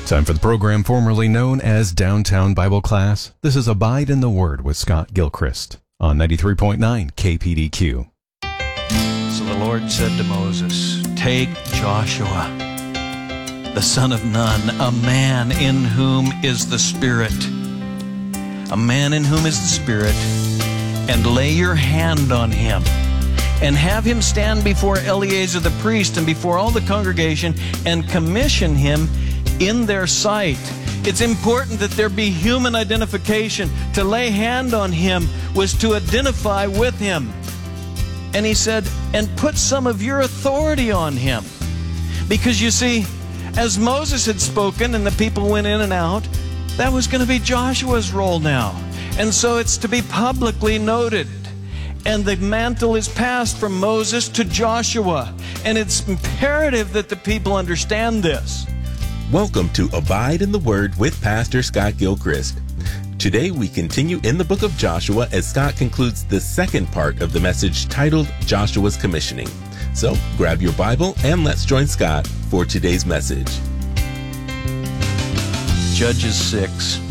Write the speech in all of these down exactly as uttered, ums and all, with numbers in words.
Time for the program formerly known as Downtown Bible Class. This is Abide in the Word with Scott Gilchrist on ninety-three point nine K P D Q. So the Lord said to Moses, "Take Joshua, the son of Nun, a man in whom is the Spirit, a man in whom is the Spirit, and lay your hand on him, and have him stand before Eleazar the priest and before all the congregation, and commission him in their sight." It's important that there be human identification. To lay hand on him was to identify with him. And he said, and put some of your authority on him. Because you see, as Moses had spoken and the people went in and out, that was going to be Joshua's role now. And so it's to be publicly noted. And the mantle is passed from Moses to Joshua. And it's imperative that the people understand this. Welcome to Abide in the Word with Pastor Scott Gilchrist. Today we continue in the book of Joshua as Scott concludes the second part of the message titled Joshua's Commissioning. So grab your Bible and let's join Scott for today's message. Judges six.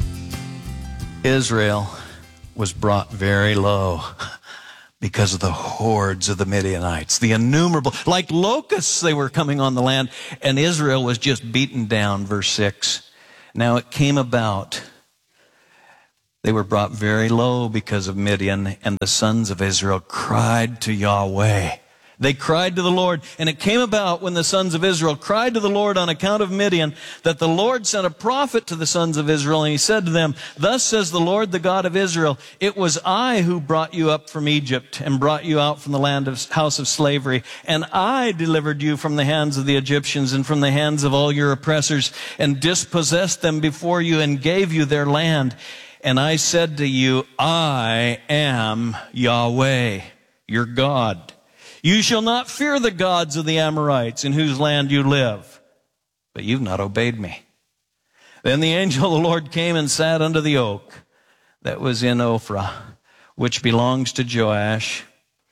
Israel was brought very low because of the hordes of the Midianites, the innumerable, like locusts they were coming on the land, and Israel was just beaten down, verse six. Now it came about, they were brought very low because of Midian, and the sons of Israel cried to Yahweh. They cried to the Lord, and it came about when the sons of Israel cried to the Lord on account of Midian, that the Lord sent a prophet to the sons of Israel, and he said to them, "Thus says the Lord, the God of Israel, it was I who brought you up from Egypt and brought you out from the land of house of slavery, and I delivered you from the hands of the Egyptians and from the hands of all your oppressors, and dispossessed them before you and gave you their land. And I said to you, I am Yahweh, your God. You shall not fear the gods of the Amorites in whose land you live. But you've not obeyed me." Then the angel of the Lord came and sat under the oak that was in Ophrah, which belongs to Joash.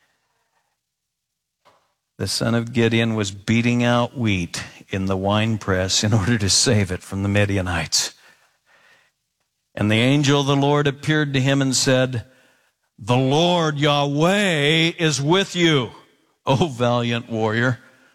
The son of Gideon was beating out wheat in the winepress in order to save it from the Midianites. And the angel of the Lord appeared to him and said, "The Lord Yahweh is with you, O valiant warrior."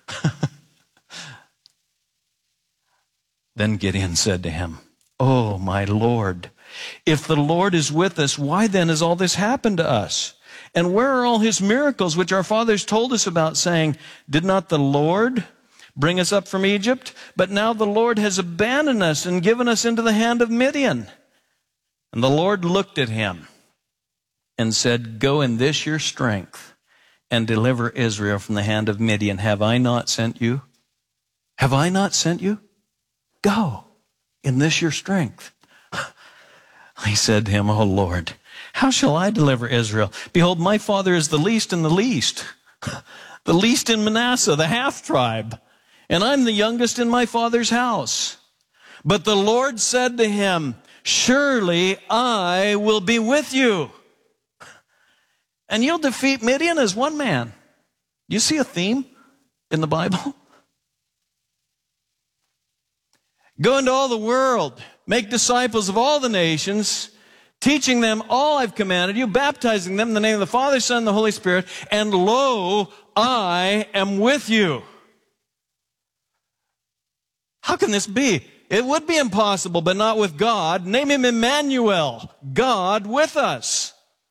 Then Gideon said to him, "Oh, my Lord, if the Lord is with us, why then has all this happened to us? And where are all his miracles which our fathers told us about, saying, did not the Lord bring us up from Egypt? But now the Lord has abandoned us and given us into the hand of Midian." And the Lord looked at him and said, "Go in this your strength and deliver Israel from the hand of Midian. Have I not sent you? Have I not sent you? Go in this your strength." He said to him, "O Lord, how shall I deliver Israel? Behold, my father is the least in the least, the least in Manasseh, the half tribe, and I'm the youngest in my father's house." But the Lord said to him, "Surely I will be with you, and you'll defeat Midian as one man." You see a theme in the Bible? "Go into all the world, make disciples of all the nations, teaching them all I've commanded you, baptizing them in the name of the Father, Son, and the Holy Spirit, and lo, I am with you." How can this be? It would be impossible, but not with God. Name him Emmanuel, God with us.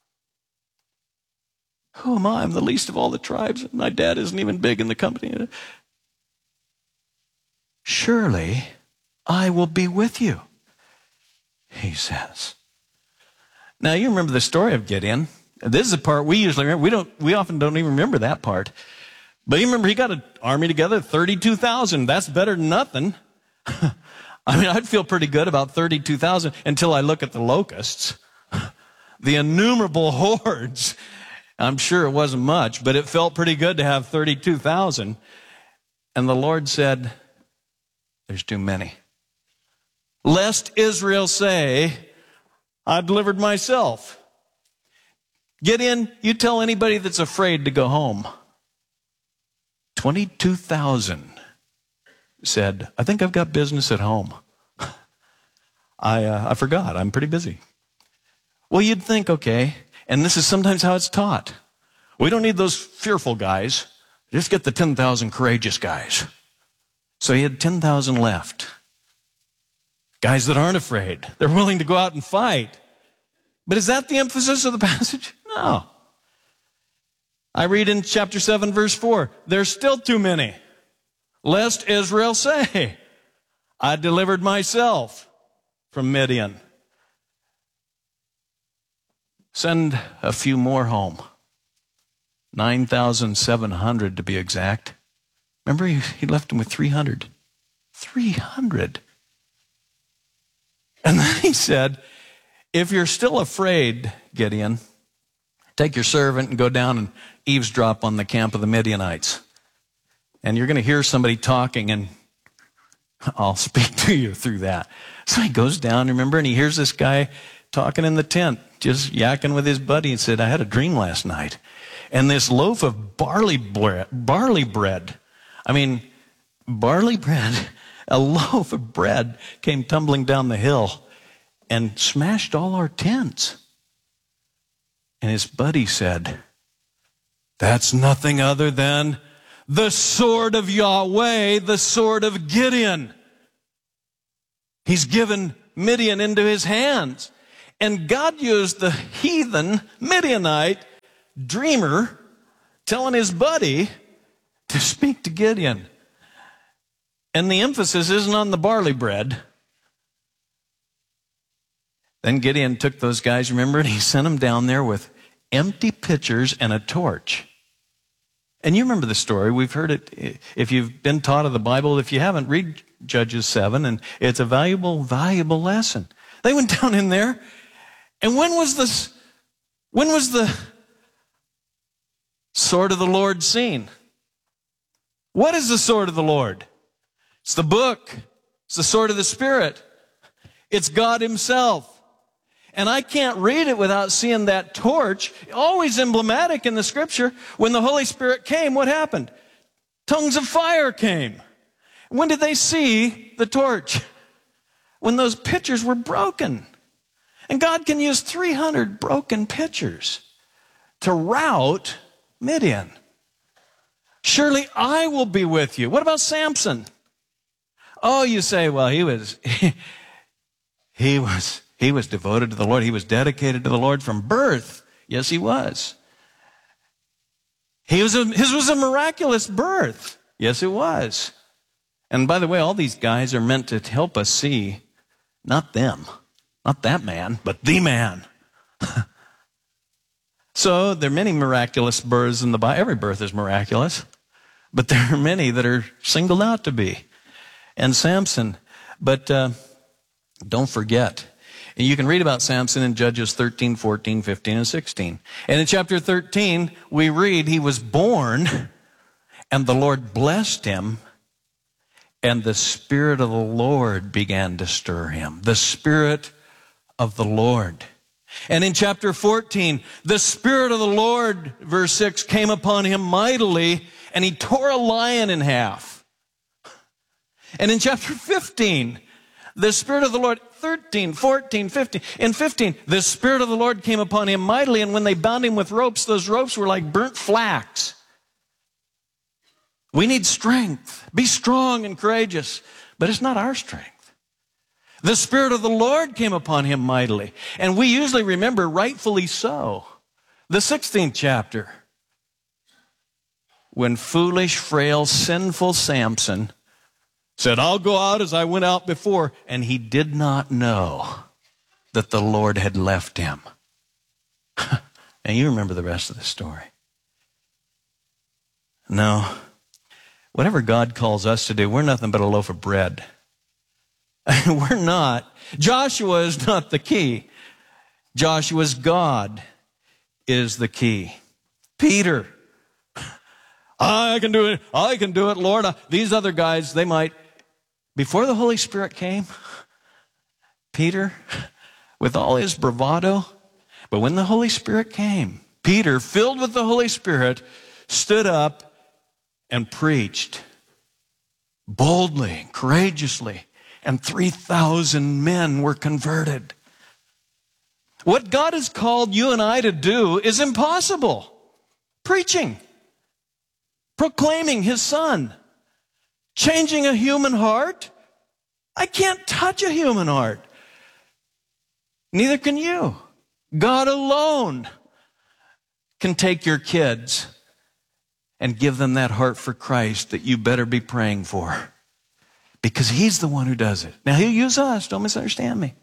Who am I? I'm the least of all the tribes. My dad isn't even big in the company. "Surely I will be with you," he says. Now you remember the story of Gideon. This is the part we usually remember. We don't. We often don't even remember that part. But you remember he got an army together, thirty-two thousand. That's better than nothing. I mean, I'd feel pretty good about thirty-two thousand until I look at the locusts, the innumerable hordes. I'm sure it wasn't much, but it felt pretty good to have thirty-two thousand. And the Lord said, "There's too many. Lest Israel say, I delivered myself." Gideon, you tell anybody that's afraid to go home. twenty-two thousand said, "I think I've got business at home. I, uh, I forgot. I'm pretty busy. Well, you'd think, okay, and this is sometimes how it's taught. We don't need those fearful guys. Just get the ten thousand courageous guys. So he had ten thousand left. Guys that aren't afraid. They're willing to go out and fight. But is that the emphasis of the passage? No. I read in chapter seven, verse four, there's still too many, lest Israel say, I delivered myself from Midian. Send a few more home. nine thousand seven hundred to be exact. Remember, he, he left them with three hundred. three hundred. And then he said, if you're still afraid, Gideon, take your servant and go down and eavesdrop on the camp of the Midianites. And you're going to hear somebody talking, and I'll speak to you through that. So he goes down, remember, and he hears this guy talking in the tent, just yakking with his buddy, and said, I had a dream last night. And this loaf of barley bread, barley bread, I mean, barley bread, a loaf of bread came tumbling down the hill and smashed all our tents. And his buddy said, that's nothing other than the sword of Yahweh, the sword of Gideon. He's given Midian into his hands. And God used the heathen Midianite dreamer telling his buddy to speak to Gideon. And the emphasis isn't on the barley bread. Then Gideon took those guys, remember, and he sent them down there with empty pitchers and a torch. And you remember the story. We've heard it. If you've been taught of the Bible, if you haven't, read Judges seven, and it's a valuable, valuable lesson. They went down in there, and when was this, when was the sword of the Lord seen? What is the sword of the Lord? It's the book. It's the sword of the Spirit. It's God himself. And I can't read it without seeing that torch, always emblematic in the scripture. When the Holy Spirit came, what happened? Tongues of fire came. When did they see the torch? When those pitchers were broken. And God can use three hundred broken pitchers to rout Midian. Surely I will be with you. What about Samson? Oh, you say, well, he was, he, he was, he was devoted to the Lord. He was dedicated to the Lord from birth. Yes, he was. He was a, his was a miraculous birth. Yes, it was. And by the way, all these guys are meant to help us see, not them, not that man, but the man. So there are many miraculous births in the Bible. Every birth is miraculous. But there are many that are singled out to be. And Samson, but uh, don't forget. And you can read about Samson in Judges thirteen, fourteen, fifteen, and sixteen. And in chapter thirteen, we read he was born, and the Lord blessed him, and the Spirit of the Lord began to stir him. The Spirit of the Lord. And in chapter fourteen, the Spirit of the Lord, verse six, came upon him mightily, and he tore a lion in half. And in chapter fifteen, the Spirit of the Lord, thirteen, fourteen, fifteen, in fifteen, the Spirit of the Lord came upon him mightily, and when they bound him with ropes, those ropes were like burnt flax. We need strength. Be strong and courageous. But it's not our strength. The Spirit of the Lord came upon him mightily. And we usually remember, rightfully so, the sixteenth chapter, when foolish, frail, sinful Samson said, I'll go out as I went out before. And he did not know that the Lord had left him. And you remember the rest of the story. No. Whatever God calls us to do, we're nothing but a loaf of bread. We're not. Joshua is not the key. Joshua's God is the key. Peter, I can do it. I can do it, Lord. These other guys, they might. Before the Holy Spirit came, Peter, with all his bravado, but when the Holy Spirit came, Peter, filled with the Holy Spirit, stood up and preached boldly, courageously. and three thousand men were converted. What God has called you and I to do is impossible. Preaching, proclaiming His Son, changing a human heart. I can't touch a human heart. Neither can you. God alone can take your kids and give them that heart for Christ that you better be praying for, because He's the one who does it. Now, He'll use us, don't misunderstand me.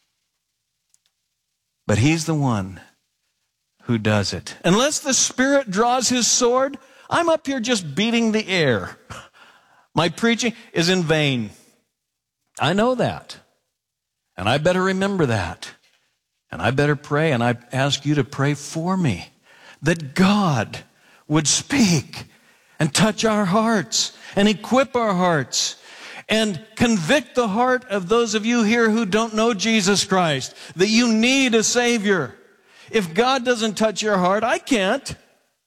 But He's the one who does it. Unless the Spirit draws His sword, I'm up here just beating the air. My preaching is in vain. I know that. And I better remember that. And I better pray, and I ask you to pray for me, that God would speak and touch our hearts and equip our hearts and convict the heart of those of you here who don't know Jesus Christ, that you need a Savior. If God doesn't touch your heart, I can't.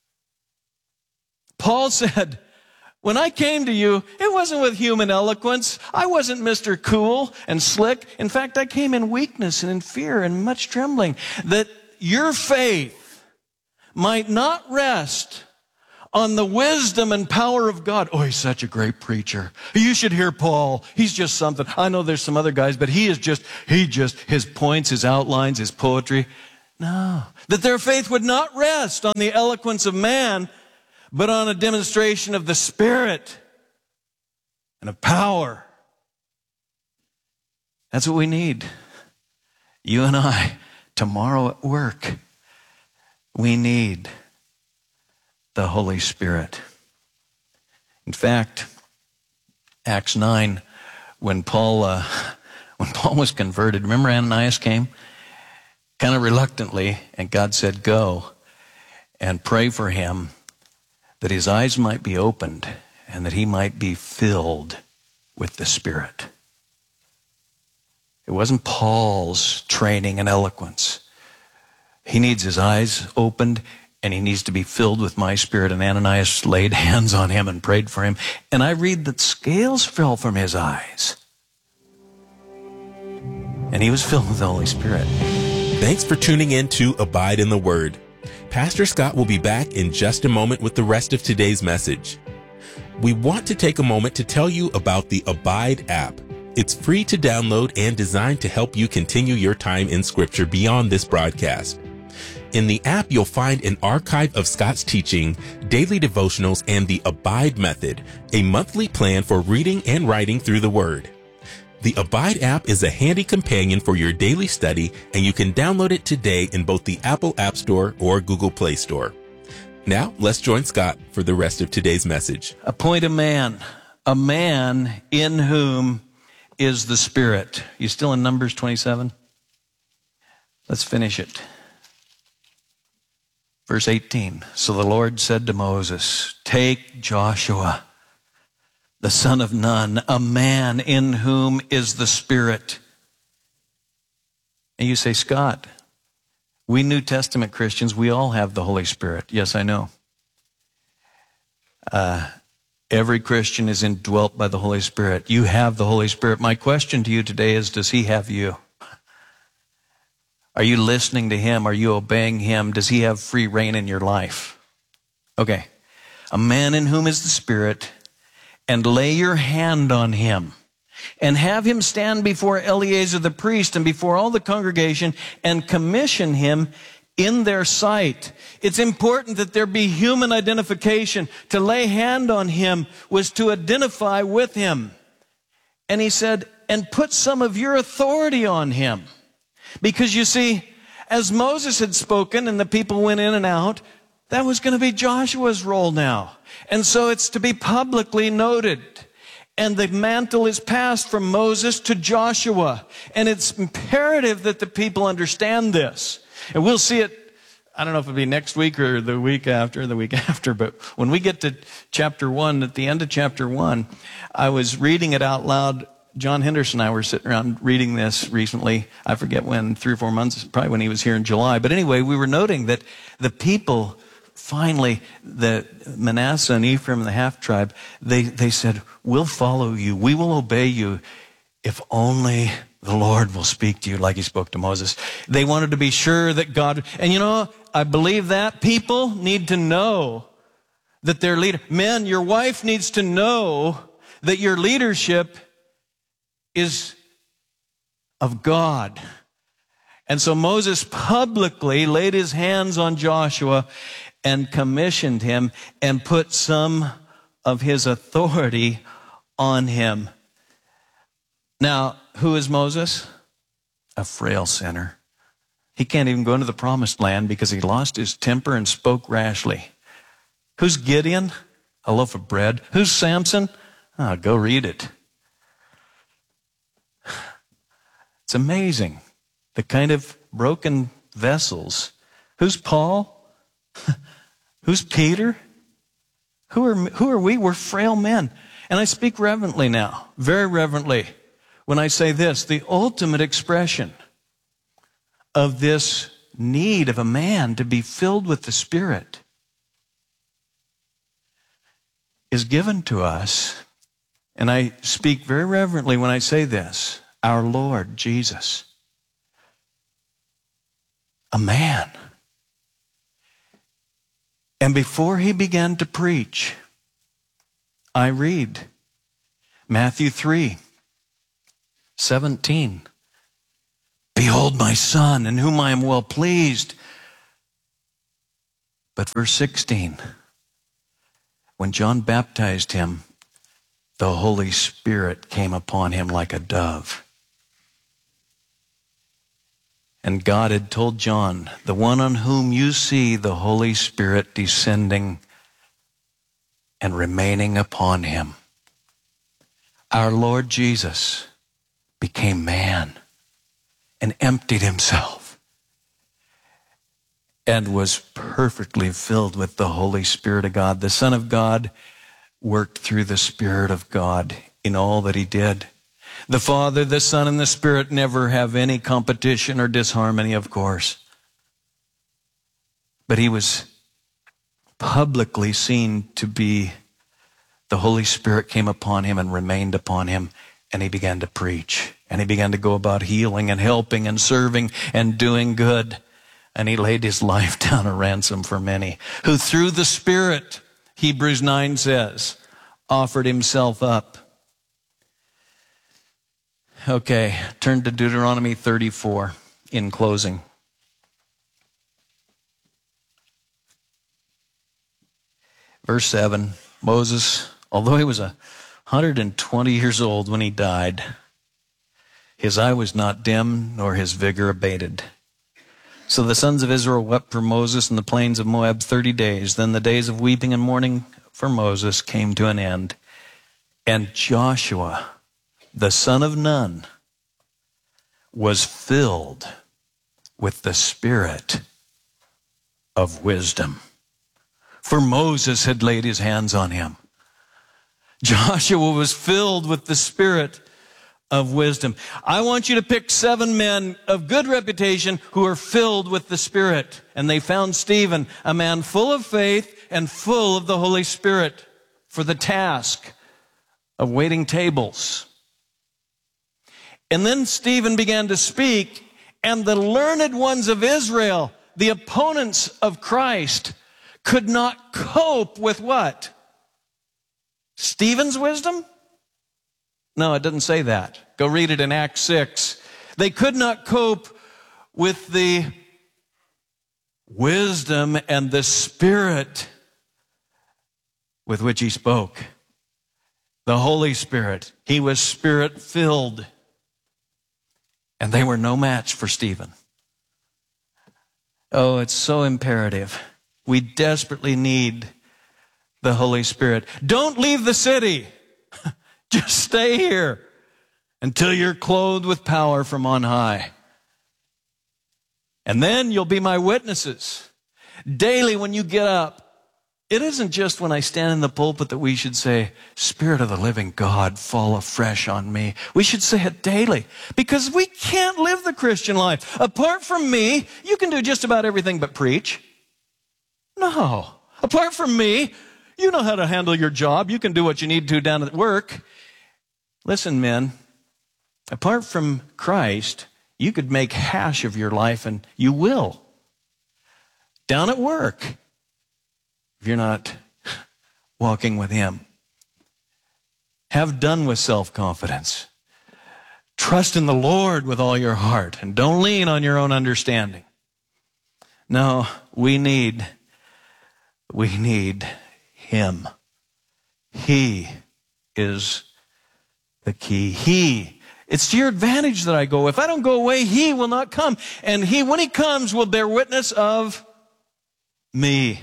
Paul said, when I came to you, it wasn't with human eloquence. I wasn't Mister Cool and slick. In fact, I came in weakness and in fear and much trembling, that your faith might not rest on the wisdom and power of God. Oh, he's such a great preacher. You should hear Paul. He's just something. I know there's some other guys, but he is just, he just, his points, his outlines, his poetry. No. That their faith would not rest on the eloquence of man, but on a demonstration of the Spirit and of power. That's what we need. You and I, tomorrow at work, we need the Holy Spirit. In fact, Acts nine, when Paul uh, when Paul was converted, remember Ananias came? Kind of reluctantly, and God said, go and pray for him that his eyes might be opened and that he might be filled with the Spirit. It wasn't Paul's training and eloquence. He needs his eyes opened, and he needs to be filled with my Spirit. And Ananias laid hands on him and prayed for him. And I read that scales fell from his eyes. And he was filled with the Holy Spirit. Thanks for tuning in to Abide in the Word. Pastor Scott will be back in just a moment with the rest of today's message. We want to take a moment to tell you about the Abide app. It's free to download and designed to help you continue your time in Scripture beyond this broadcast. In the app, you'll find an archive of Scott's teaching, daily devotionals, and the Abide Method, a monthly plan for reading and writing through the Word. The Abide app is a handy companion for your daily study, and you can download it today in both the Apple App Store or Google Play Store. Now, let's join Scott for the rest of today's message. Appoint a man, a man in whom is the Spirit. You still in Numbers twenty-seven? Let's finish it. Verse eighteen, so the Lord said to Moses, take Joshua, the son of Nun, a man in whom is the Spirit. And you say, Scott, we New Testament Christians, we all have the Holy Spirit. Yes, I know. Uh, every Christian is indwelt by the Holy Spirit. You have the Holy Spirit. My question to you today is, does he have you? Are you listening to him? Are you obeying him? Does he have free reign in your life? Okay. A man in whom is the Spirit, and lay your hand on him, and have him stand before Eleazar the priest and before all the congregation, and commission him in their sight. It's important that there be human identification. To lay hand on him was to identify with him. And he said, and put some of your authority on him. Because you see, as Moses had spoken and the people went in and out, that was going to be Joshua's role now. And so it's to be publicly noted. And the mantle is passed from Moses to Joshua. And it's imperative that the people understand this. And we'll see it, I don't know if it'll be next week or the week after, the week after, but when we get to chapter one, at the end of chapter one, I was reading it out loud. John Henderson and I were sitting around reading this recently. I forget when, three or four months, probably when he was here in July. But anyway, we were noting that the people, finally, the Manasseh and Ephraim, the half tribe, they, they said, we'll follow you. We will obey you. if only the Lord will speak to you like he spoke to Moses. They wanted to be sure that God, and you know, I believe that people need to know that their leader, men, your wife needs to know that your leadership is of God. And so Moses publicly laid his hands on Joshua and commissioned him and put some of his authority on him. Now, who is Moses? A frail sinner. He can't even go into the promised land because he lost his temper and spoke rashly. Who's Gideon? A loaf of bread. Who's Samson? Oh, go read it. It's amazing, the kind of broken vessels. Who's Paul? Who's Peter? Who are, who are we? We're frail men. And I speak reverently now, very reverently, when I say this, the ultimate expression of this need of a man to be filled with the Spirit is given to us. And I speak very reverently when I say this, our Lord Jesus, a man. And before he began to preach, I read Matthew three seventeen. Behold my son, in whom I am well pleased. But verse sixteen, when John baptized him, the Holy Spirit came upon him like a dove. And God had told John, the one on whom you see the Holy Spirit descending and remaining upon him. Our Lord Jesus became man and emptied himself and was perfectly filled with the Holy Spirit of God. The Son of God worked through the Spirit of God in all that he did. The Father, the Son, and the Spirit never have any competition or disharmony, of course. But he was publicly seen to be, the Holy Spirit came upon him and remained upon him, and he began to preach. And he began to go about healing and helping and serving and doing good. And he laid his life down a ransom for many, who through the Spirit, Hebrews nine says, offered himself up. Okay, turn to Deuteronomy thirty-four in closing. Verse seven, Moses, although he was one hundred twenty years old when he died, his eye was not dim, nor his vigor abated. So the sons of Israel wept for Moses in the plains of Moab thirty days. Then the days of weeping and mourning for Moses came to an end. And Joshua, the son of Nun, was filled with the Spirit of wisdom. For Moses had laid his hands on him. Joshua was filled with the Spirit of wisdom. I want you to pick seven men of good reputation who are filled with the Spirit. And they found Stephen, a man full of faith and full of the Holy Spirit, for the task of waiting tables. And then Stephen began to speak, and the learned ones of Israel, the opponents of Christ, could not cope with what? Stephen's wisdom? No, it doesn't say that. Go read it in Acts six. They could not cope with the wisdom and the Spirit with which he spoke. The Holy Spirit. He was Spirit-filled. And they were no match for Stephen. Oh, it's so imperative. We desperately need the Holy Spirit. Don't leave the city. Just stay here until you're clothed with power from on high. And then you'll be my witnesses. Daily when you get up, it isn't just when I stand in the pulpit that we should say, Spirit of the living God, fall afresh on me. We should say it daily because we can't live the Christian life. Apart from me, you can do just about everything but preach. No. Apart from me, you know how to handle your job. You can do what you need to down at work. Listen, men, Apart from Christ, you could make hash of your life, and you will. Down at work, if you're not walking with Him. Have done with self-confidence. Trust in the Lord with all your heart, and don't lean on your own understanding. No, we need, we need Him. He is the key. He. It's to your advantage that I go. If I don't go away, He will not come. And He, when He comes, will bear witness of me.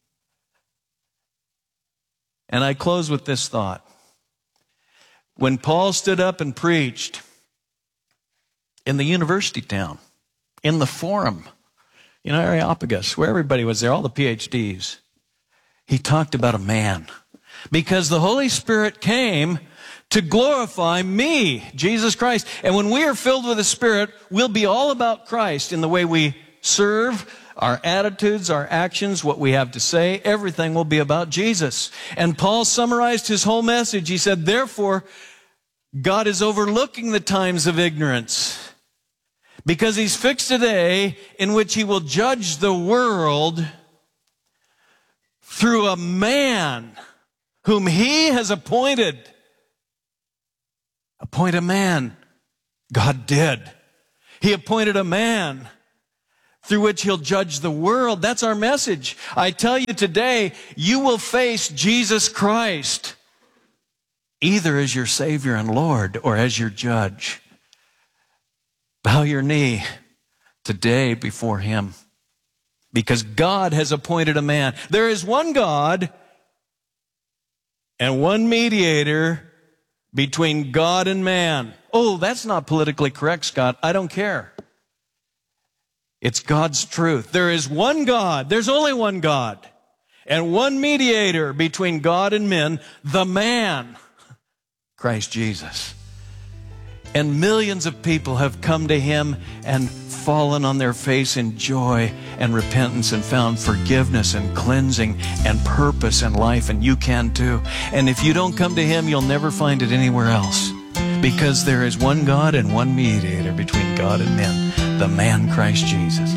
And I close with this thought. When Paul stood up and preached in the university town, in the forum, you know, Areopagus, where everybody was there, all the P H Ds, he talked about a man. Because the Holy Spirit came to glorify me, Jesus Christ. And when we are filled with the Spirit, we'll be all about Christ in the way we serve, our attitudes, our actions, what we have to say. Everything will be about Jesus. And Paul summarized his whole message. He said, therefore, God is overlooking the times of ignorance, because He's fixed a day in which He will judge the world through a man whom He has appointed. Appoint a man. God did. He appointed a man through which He'll judge the world. That's our message. I tell you today, you will face Jesus Christ either as your Savior and Lord or as your judge. Bow your knee today before Him, because God has appointed a man. There is one God and one mediator between God and man. Oh, that's not politically correct, Scott. I don't care. It's God's truth. There is one God. There's only one God. And one mediator between God and men, the man, Christ Jesus. And millions of people have come to Him and fallen on their face in joy and repentance and found forgiveness and cleansing and purpose and life, and you can too. And if you don't come to Him, you'll never find it anywhere else, because there is one God and one mediator between God and men, the man Christ Jesus.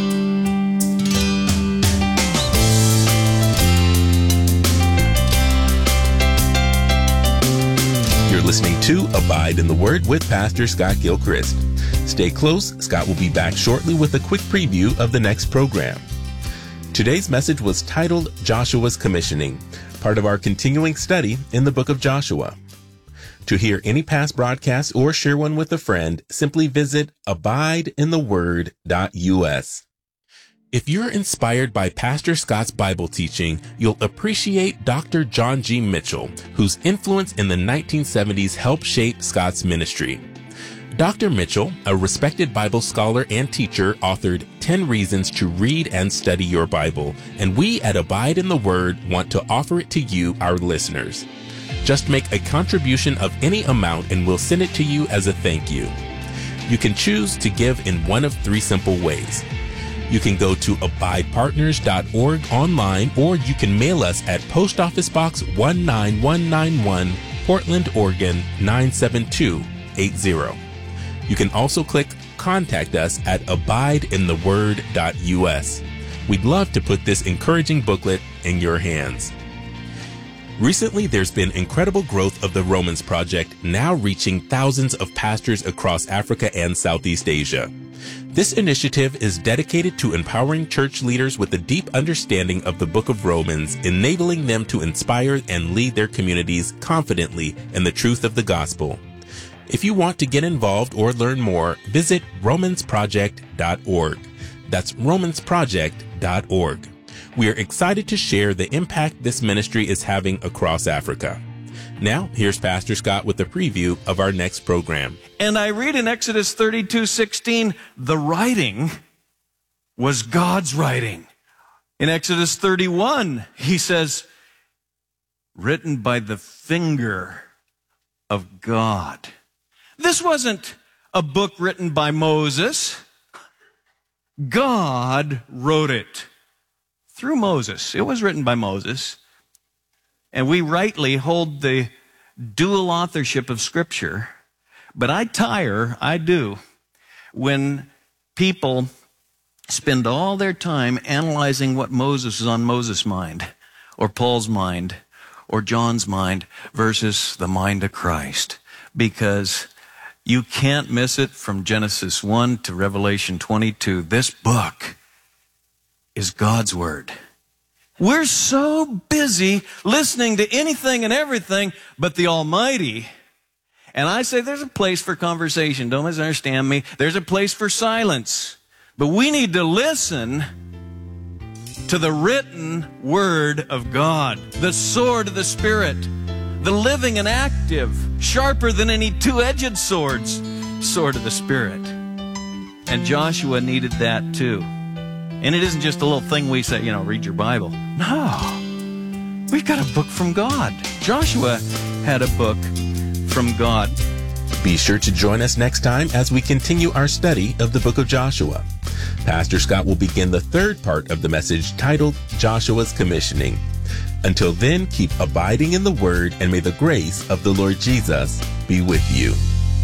You're listening to Abide in the Word with Pastor Scott Gilchrist. Stay close. Scott will be back shortly with a quick preview of the next program. Today's message was titled Joshua's Commissioning, part of our continuing study in the book of Joshua. To hear any past broadcasts or share one with a friend, simply visit abide in the word dot U S. If you're inspired by Pastor Scott's Bible teaching, you'll appreciate Doctor John G. Mitchell, whose influence in the nineteen seventies helped shape Scott's ministry. Doctor Mitchell, a respected Bible scholar and teacher, authored ten Reasons to Read and Study Your Bible, and we at Abide in the Word want to offer it to you, our listeners. Just make a contribution of any amount and we'll send it to you as a thank you. You can choose to give in one of three simple ways. You can go to abide partners dot org online, or you can mail us at Post Office Box one nine one nine one, Portland, Oregon nine seven two eight zero. You can also click Contact Us at abide in the word dot U S. We'd love to put this encouraging booklet in your hands. Recently, there's been incredible growth of the Romans Project, now reaching thousands of pastors across Africa and Southeast Asia. This initiative is dedicated to empowering church leaders with a deep understanding of the book of Romans, enabling them to inspire and lead their communities confidently in the truth of the gospel. If you want to get involved or learn more, visit romans project dot org. That's romans project dot org. We are excited to share the impact this ministry is having across Africa. Now, here's Pastor Scott with a preview of our next program. And I read in Exodus thirty-two sixteen, the writing was God's writing. In Exodus thirty-one, he says, written by the finger of God. This wasn't a book written by Moses. God wrote it through Moses. It was written by Moses. And we rightly hold the dual authorship of Scripture. But I tire, I do, when people spend all their time analyzing what Moses is on Moses' mind, or Paul's mind, or John's mind, versus the mind of Christ. Because you can't miss it from Genesis one to Revelation twenty-two. This book is God's Word. We're so busy listening to anything and everything but the Almighty. And I say there's a place for conversation. Don't misunderstand me. There's a place for silence. But we need to listen to the written Word of God, the sword of the Spirit, the living and active, sharper than any two-edged swords, sword of the Spirit. And Joshua needed that too. And it isn't just a little thing we say, you know, read your Bible. No. We've got a book from God. Joshua had a book from God. Be sure to join us next time as we continue our study of the book of Joshua. Pastor Scott will begin the third part of the message titled Joshua's Commissioning. Until then, keep abiding in the Word, and may the grace of the Lord Jesus be with you.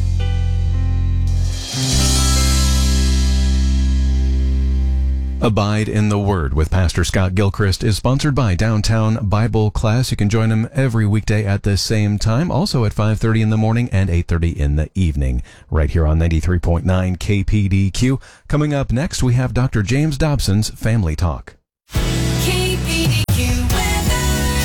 Abide in the Word with Pastor Scott Gilchrist is sponsored by Downtown Bible Class. You can join him every weekday at the same time, also at five thirty in the morning and eight thirty in the evening, right here on ninety-three point nine K P D Q. Coming up next, we have Doctor James Dobson's Family Talk. K P D Q weather.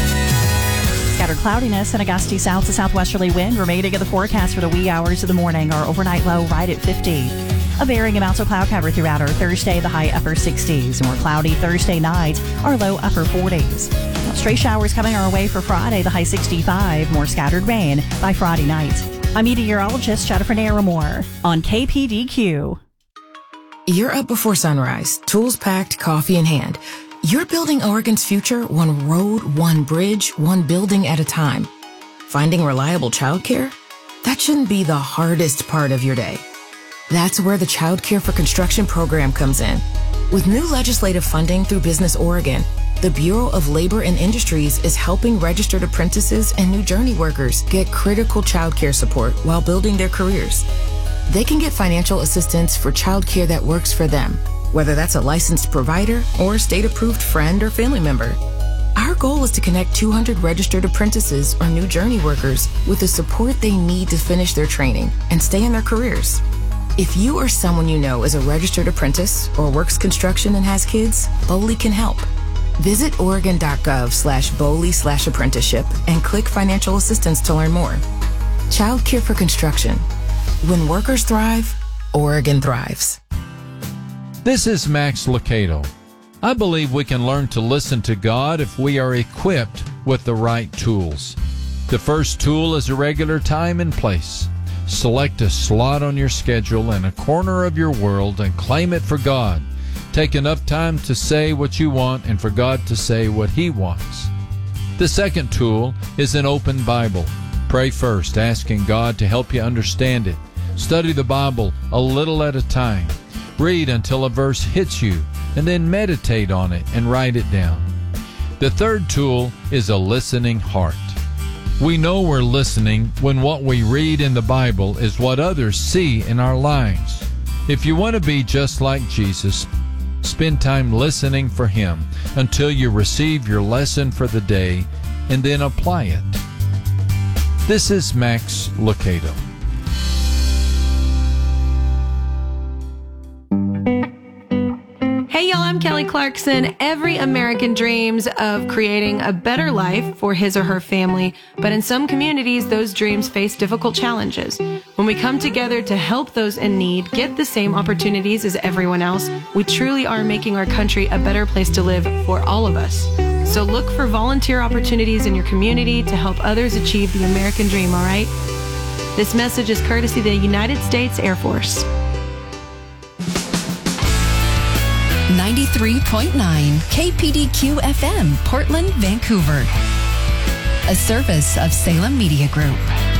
Scattered cloudiness and a gusty south to southwesterly wind remaining in the forecast for the wee hours of the morning. Our overnight low right at fifty. A varying amounts of cloud cover throughout our Thursday, the high upper sixties. More cloudy Thursday night, our low upper forties. Stray showers coming our way for Friday, the high sixty-five. More scattered rain by Friday night. I'm meteorologist Jennifer Naramore on K P D Q. You're up before sunrise, tools packed, coffee in hand. You're building Oregon's future one road, one bridge, one building at a time. Finding reliable childcare? That shouldn't be the hardest part of your day. That's where the Child Care for Construction program comes in. With new legislative funding through Business Oregon, the Bureau of Labor and Industries is helping registered apprentices and new journey workers get critical child care support while building their careers. They can get financial assistance for child care that works for them, whether that's a licensed provider or a state-approved friend or family member. Our goal is to connect two hundred registered apprentices or new journey workers with the support they need to finish their training and stay in their careers. If you or someone you know is a registered apprentice or works construction and has kids, BOLI can help. Visit Oregon.gov slash BOLI slash apprenticeship and click financial assistance to learn more. Child Care for Construction. When workers thrive, Oregon thrives. This is Max Lucado. I believe we can learn to listen to God if we are equipped with the right tools. The first tool is a regular time and place. Select a slot on your schedule in a corner of your world and claim it for God. Take enough time to say what you want and for God to say what He wants. The second tool is an open Bible. Pray first, asking God to help you understand it. Study the Bible a little at a time. Read until a verse hits you, and then meditate on it and write it down. The third tool is a listening heart. We know we're listening when what we read in the Bible is what others see in our lives. If you want to be just like Jesus, spend time listening for Him until you receive your lesson for the day and then apply it. This is Max Lucado. Hey y'all, I'm Kelly Clarkson. Every American dreams of creating a better life for his or her family, but in some communities, those dreams face difficult challenges. When we come together to help those in need get the same opportunities as everyone else, we truly are making our country a better place to live for all of us. So look for volunteer opportunities in your community to help others achieve the American dream, all right? This message is courtesy of the United States Air Force. ninety-three point nine K P D Q F M, Portland, Vancouver. A service of Salem Media Group.